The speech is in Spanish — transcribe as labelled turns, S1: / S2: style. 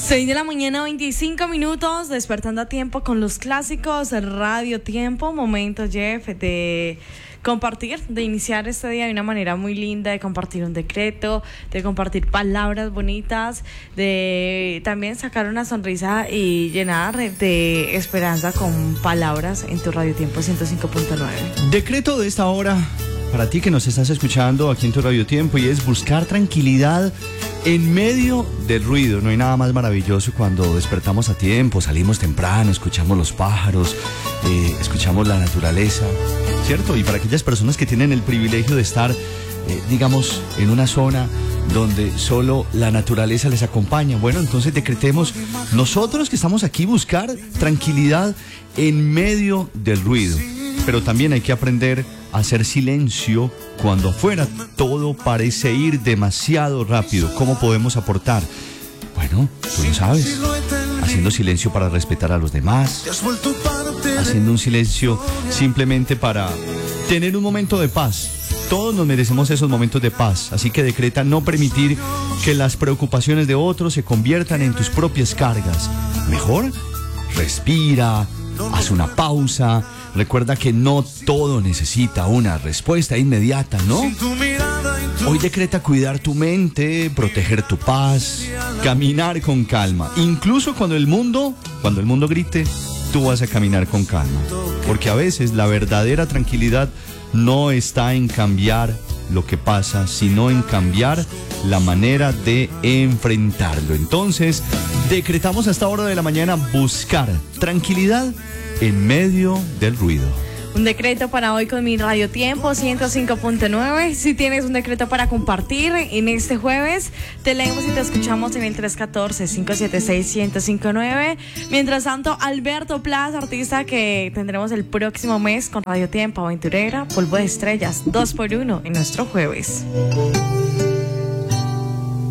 S1: 6 de la mañana, 25 minutos, despertando a tiempo con los clásicos Radio Tiempo. Momento, Jeff, de compartir, de iniciar este día de una manera muy linda, de compartir un decreto, de compartir palabras bonitas, de también sacar una sonrisa y llenar de esperanza con palabras en tu Radio Tiempo 105.9.
S2: Decreto de esta hora para ti que nos estás escuchando aquí en tu Radio Tiempo, y es buscar tranquilidad en medio del ruido. No hay nada más maravilloso cuando despertamos a tiempo, salimos temprano, escuchamos los pájaros, escuchamos la naturaleza, ¿cierto? Y para aquellas personas que tienen el privilegio de estar, digamos, en una zona donde solo la naturaleza les acompaña, bueno, entonces decretemos nosotros que estamos aquí, buscar tranquilidad en medio del ruido. Pero también hay que aprender a hacer silencio cuando afuera todo parece ir demasiado rápido. ¿Cómo podemos aportar? Bueno, tú lo sabes, haciendo silencio para respetar a los demás, haciendo un silencio simplemente para tener un momento de paz. Todos nos merecemos esos momentos de paz, así que decreta no permitir que las preocupaciones de otros se conviertan en tus propias cargas. Mejor, respira, haz una pausa. Recuerda que no todo necesita una respuesta inmediata, ¿no? Hoy decreta cuidar tu mente, proteger tu paz, caminar con calma. Incluso cuando el mundo grite, tú vas a caminar con calma. Porque a veces la verdadera tranquilidad no está en cambiar lo que pasa, sino en cambiar la manera de enfrentarlo. Entonces, decretamos a esta hora de la mañana buscar tranquilidad en medio del ruido.
S1: Un decreto para hoy con mi Radio Tiempo 105.9. Si tienes un decreto para compartir en este jueves, te leemos y te escuchamos en el 314-576-1059. Mientras tanto, Alberto Plaza, artista que tendremos el próximo mes con Radio Tiempo Aventurera, Polvo de Estrellas, 2x1 en nuestro jueves.